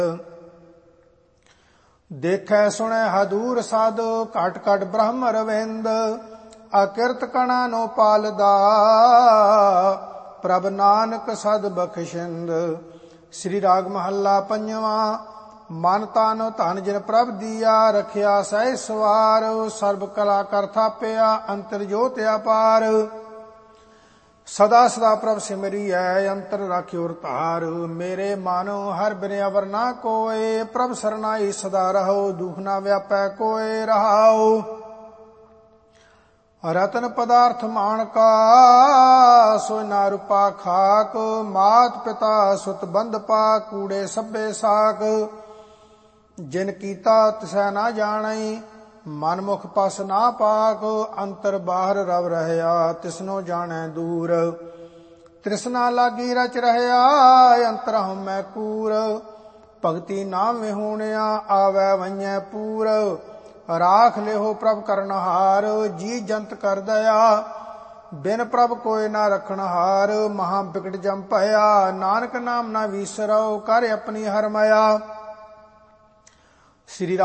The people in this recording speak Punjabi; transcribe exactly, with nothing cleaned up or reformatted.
ਦੇਖੈ ਸੁਣੈ ਹਦੂਰ ਸਾਧ ਘਟ ਘਟ ਬ੍ਰਹਮ ਰਵਿੰਦ ਅਕਿਰਤ ਕਣਾ ਨੋ ਪਾਲਦਾ ਪ੍ਰਭ ਨਾਨਕ ਸਦ ਬਖਸ਼ਿੰਦ। ਸ੍ਰੀ ਰਾਗ ਮਹੱਲਾ ਪੰਜਵਾਂ। ਮਨ ਤਨ ਧਨ ਜਿਨ ਪ੍ਰਭ ਦੀਆ ਰਖਿਆ ਸਹਿ ਸਵਾਰ ਸਰਬ ਕਲਾ ਕਰ ਥਾਪਿਆ ਅੰਤਰ ਜੋਤ ਅਪਾਰ। ਸਦਾ ਸਦਾ ਪ੍ਰਭ ਸਿਮਰਿਐ ਅੰਤਰ ਰਾਖਿਓ ਧਾਰ ਮੇਰੇ ਮਨ ਹਰ ਬਿਨ ਅਵਰ ਨਾ ਕੋਇ ਪ੍ਰਭ ਸਰਨਾਈ ਸਦਾ ਰਹੋ ਦੁਖ ਨਾ ਵਿਆਪੈ ਕੋਇ ਰਹਾਉ। ਰਤਨ ਪਦਾਰਥ ਮਾਣਕਾ ਸੋਇ ਨਾ ਰੂਪਾ ਖਾਕ ਮਾਤ ਪਿਤਾ ਸੁਤ ਬੰਧ ਪਾ ਕੂੜੇ ਸਭੇ ਸਾਕ। ਜਿਨ ਕੀਤਾ ਤਿਸੈ ਨਾ ਜਾਣਈ ਮਨ ਮੁਖ ਪਸ ਨਾ ਪਾਕ ਅੰਤਰ ਬਾਹਰ ਰਵ ਰਹਿਆ ਤਿਸਨੋ ਜਾਣੈ ਦੂਰ। ਤ੍ਰਿਸ਼ਨਾ ਲਾਗੀ ਰਚ ਰਹਿਆ ਅੰਤਰ ਹਉਮੈ ਕੂਰ ਭਗਤੀ ਨਾਮ ਵਿਹੂਣਿਆ ਆਵੈ ਵੰਜੈ ਪੂਰ। ਰਾਖ ਲਿਹੋ ਪ੍ਰਭ ਕਰਨਹਾਰ ਜੀ ਜੰਤ ਕਰ ਦਇਆ ਬਿਨ ਪ੍ਰਭ ਕੋਇ ਨਾ ਰਖਣਹਾਰ। ਮਹਾ ਬਿਕਟ ਜਮ ਭਇਆ ਨਾਨਕ ਨਾਮ ਨਾ ਵੀਸਰੋ ਕਰ ਆਪਣੀ ਹਰਮਇਆ। ਸ੍ਰੀ